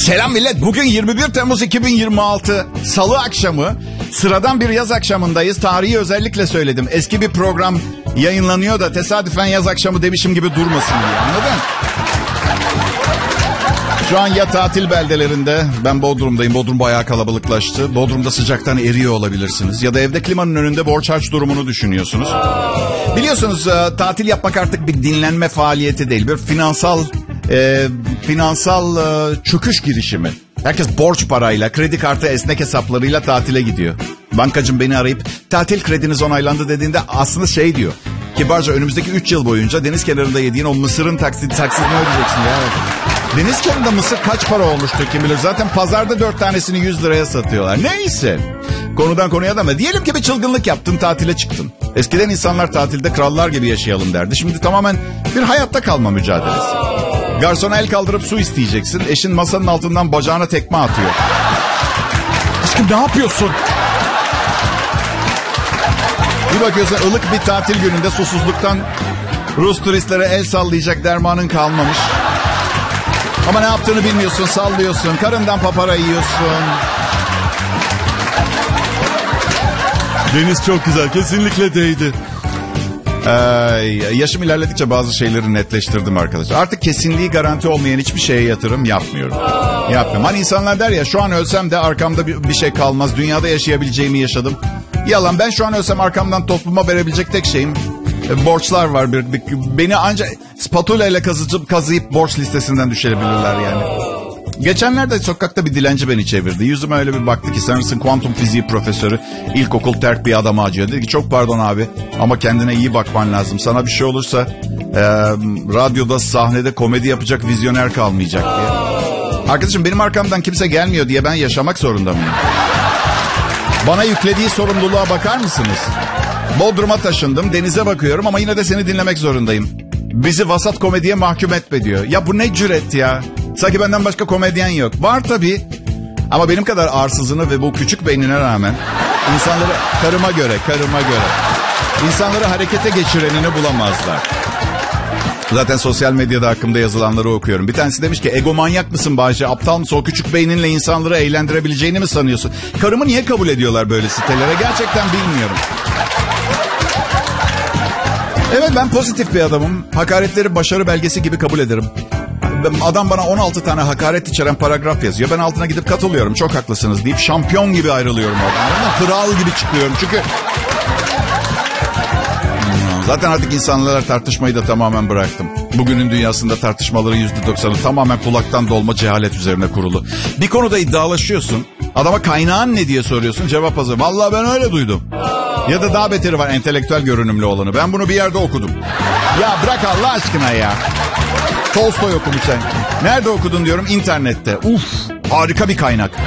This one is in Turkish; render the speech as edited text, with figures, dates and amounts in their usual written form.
Selam millet. Bugün 21 Temmuz 2026. Salı akşamı. Sıradan bir yaz akşamındayız. Tarihi özellikle söyledim. Eski bir program yayınlanıyor da tesadüfen yaz akşamı demişim gibi durmasın diye. Anladın? Şu an ya tatil beldelerinde, ben Bodrum'dayım. Bodrum bayağı kalabalıklaştı. Bodrum'da sıcaktan eriyor olabilirsiniz. Ya da evde klimanın önünde borç harç durumunu düşünüyorsunuz. Biliyorsunuz tatil yapmak artık bir dinlenme faaliyeti değil. Bir finansal çöküş girişimi. Herkes borç parayla, kredi kartı esnek hesaplarıyla tatile gidiyor. Bankacım beni arayıp tatil krediniz onaylandı dediğinde aslında şey diyor. Kibarca önümüzdeki 3 yıl boyunca deniz kenarında yediğin o mısırın taksitini ödeyeceksin ya. Deniz kenarında mısır kaç para olmuştur kim bilir. Zaten pazarda 4 tanesini 100 liraya satıyorlar. Neyse. Konudan konuya da ama diyelim ki bir çılgınlık yaptın, tatile çıktın. Eskiden insanlar tatilde krallar gibi yaşayalım derdi. Şimdi tamamen bir hayatta kalma mücadelesi. Garsona el kaldırıp su isteyeceksin. Eşin masanın altından bacağına tekme atıyor. Aşkım ne yapıyorsun? Bir bakıyorsun ılık bir tatil gününde susuzluktan Rus turistlere el sallayacak dermanın kalmamış. Ama ne yaptığını bilmiyorsun, sallıyorsun. Karından papara yiyorsun. Deniz çok güzel, kesinlikle değdi. Yaşım ilerledikçe bazı şeyleri netleştirdim arkadaşlar. Artık kesinliği garanti olmayan hiçbir şeye yatırım yapmıyorum. Hani insanlar der ya, şu an ölsem de arkamda bir şey kalmaz. Dünyada yaşayabileceğimi yaşadım. Yalan, ben şu an ölsem arkamdan topluma verebilecek tek şeyim borçlar var. Beni ancak spatula ile kazıyıp borç listesinden düşürebilirler yani. Geçenlerde sokakta bir dilenci beni çevirdi. Yüzüme öyle bir baktı ki sanırsın kuantum fiziği profesörü, ilkokul terk bir adama acıyor. Dedi ki çok pardon abi ama kendine iyi bakman lazım. Sana bir şey olursa radyoda, sahnede komedi yapacak vizyoner kalmayacak diye. Arkadaşım benim arkamdan kimse gelmiyor diye ben yaşamak zorunda mıyım? Bana yüklediği sorumluluğa bakar mısınız? Bodrum'a taşındım, denize bakıyorum ama yine de seni dinlemek zorundayım. Bizi vasat komediye mahkum etme diyor. Ya bu ne cüret ya? Sanki benden başka komedyen yok. Var tabii. Ama benim kadar arsızını ve bu küçük beynine rağmen insanları karıma göre insanları harekete geçirenini bulamazlar. Zaten sosyal medyada hakkımda yazılanları okuyorum. Bir tanesi demiş ki egomanyak mısın Bahçe? Aptal mısın? O küçük beyninle insanları eğlendirebileceğini mi sanıyorsun? Karımı niye kabul ediyorlar böyle sitelere? Gerçekten bilmiyorum. Evet, ben pozitif bir adamım. Hakaretleri başarı belgesi gibi kabul ederim. Adam bana 16 tane hakaret içeren paragraf yazıyor. Ben altına gidip katılıyorum. Çok haklısınız deyip şampiyon gibi ayrılıyorum oradan. Kral gibi çıkıyorum çünkü... Zaten artık insanlarla tartışmayı da tamamen bıraktım. Bugünün dünyasında tartışmaların %90'ı tamamen kulaktan dolma cehalet üzerine kurulu. Bir konuda iddialaşıyorsun. Adama kaynağın ne diye soruyorsun. Cevap hazır. Vallahi ben öyle duydum. Ya da daha beteri var, entelektüel görünümlü olanı. Ben bunu bir yerde okudum. Ya bırak Allah aşkına ya. Tolstoy okumuş sen. Nerede okudun diyorum, internette. Harika bir kaynak.